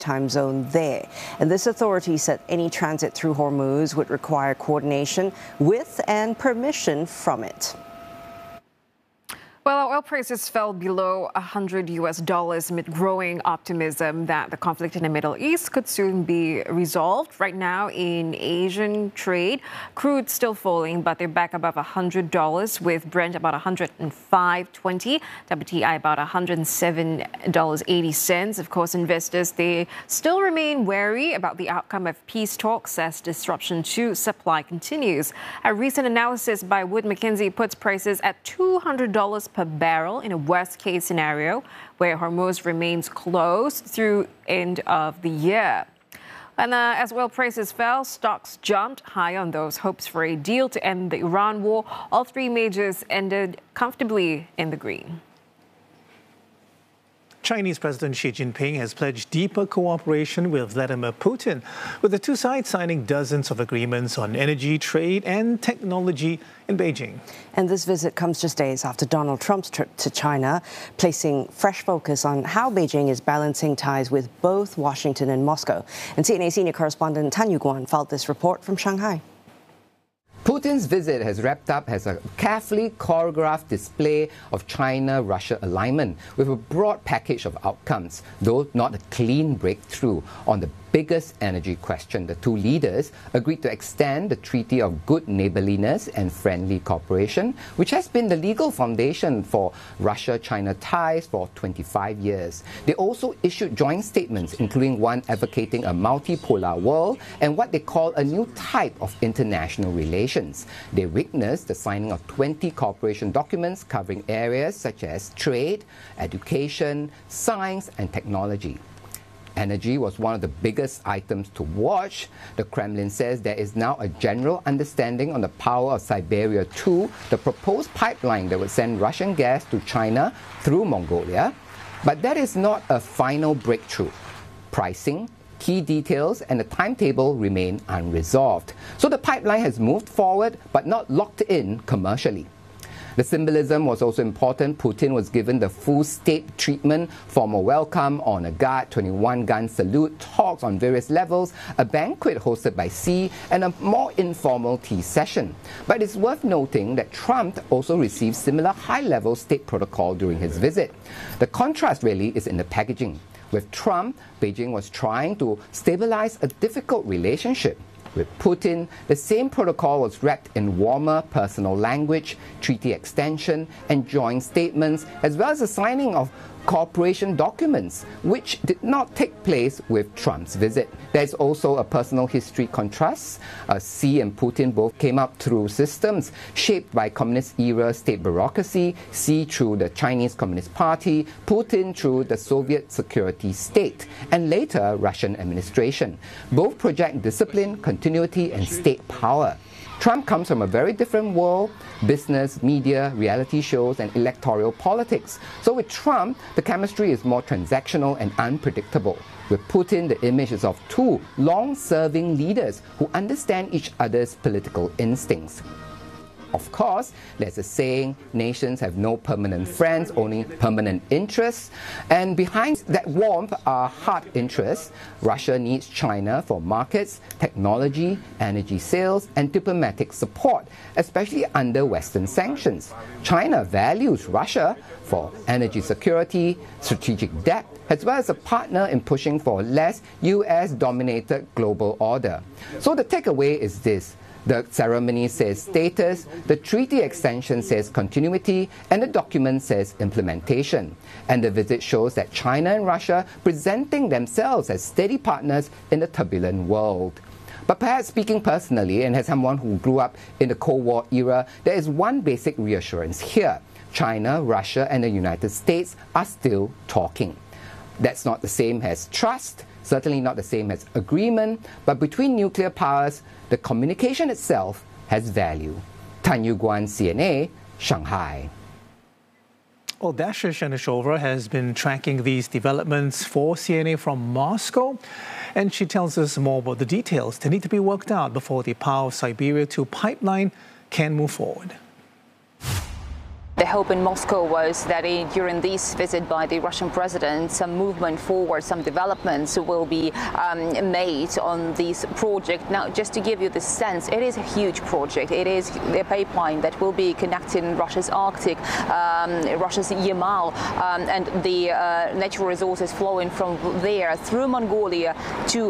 time zone there. And this authority said any transit through Hormuz would require coordination with and permission from it. Well, oil prices fell below $100 amid growing optimism that the conflict in the Middle East could soon be resolved. Right now in Asian trade, crude still falling, but they're back above $100 with Brent about $105.20, WTI about $107.80. Of course, investors, they still remain wary about the outcome of peace talks as disruption to supply continues. A recent analysis by Wood Mackenzie puts prices at $200 per barrel in a worst-case scenario where Hormuz remains closed through end of the year. And as oil prices fell, stocks jumped high on those hopes for a deal to end the Iran war. All three majors ended comfortably in the green. Chinese President Xi Jinping has pledged deeper cooperation with Vladimir Putin, with the two sides signing dozens of agreements on energy, trade and technology in Beijing. And this visit comes just days after Donald Trump's trip to China, placing fresh focus on how Beijing is balancing ties with both Washington and Moscow. And CNA senior correspondent Tan Yu-Guan filed this report from Shanghai. Putin's visit has wrapped up as a carefully choreographed display of China-Russia alignment with a broad package of outcomes, though not a clean breakthrough on the biggest energy question. The two leaders agreed to extend the Treaty of Good Neighborliness and Friendly Cooperation, which has been the legal foundation for Russia-China ties for 25 years. They also issued joint statements, including one advocating a multipolar world and what they call a new type of international relations. They witnessed the signing of 20 cooperation documents covering areas such as trade, education, science and technology. Energy was one of the biggest items to watch. The Kremlin says there is now a general understanding on the power of Siberia 2, the proposed pipeline that would send Russian gas to China through Mongolia. But that is not a final breakthrough. Pricing, key details and the timetable remain unresolved. So the pipeline has moved forward but not locked in commercially. The symbolism was also important. Putin was given the full state treatment, formal welcome, honor guard, 21-gun salute, talks on various levels, a banquet hosted by Xi, and a more informal tea session. But it's worth noting that Trump also received similar high-level state protocol during his visit. The contrast really is in the packaging. With Trump, Beijing was trying to stabilize a difficult relationship. With Putin, the same protocol was wrapped in warmer personal language, treaty extension, and joint statements, as well as the signing of cooperation documents, which did not take place with Trump's visit. There's also a personal history contrast. Xi and Putin both came up through systems shaped by communist-era state bureaucracy, Xi through the Chinese Communist Party, Putin through the Soviet security state, and later Russian administration. Both project discipline, continuity, and state power. Trump comes from a very different world, business, media, reality shows, and electoral politics. So with Trump, the chemistry is more transactional and unpredictable. With Putin, the image is of two long-serving leaders who understand each other's political instincts. Of course, there's a saying, nations have no permanent friends, only permanent interests. And behind that warmth are hard interests. Russia needs China for markets, technology, energy sales, and diplomatic support, especially under Western sanctions. China values Russia for energy security, strategic depth, as well as a partner in pushing for a less US-dominated global order. So the takeaway is this. The ceremony says status, the treaty extension says continuity, and the document says implementation. And the visit shows that China and Russia presenting themselves as steady partners in the turbulent world. But perhaps speaking personally, and as someone who grew up in the Cold War era, there is one basic reassurance here. China, Russia, and the United States are still talking. That's not the same as trust, certainly not the same as agreement, but between nuclear powers, the communication itself has value. Tan Yu-Guan, CNA, Shanghai. Well, Dasha Shanishova has been tracking these developments for CNA from Moscow, and she tells us more about the details that need to be worked out before the Power of Siberia 2 pipeline can move forward. The hope in Moscow was that during this visit by the Russian president, some movement forward, some developments will be made on this project. Now, just to give you the sense, it is a huge project. It is a pipeline that will be connecting Russia's Arctic, Russia's Yamal, and the natural resources flowing from there through Mongolia to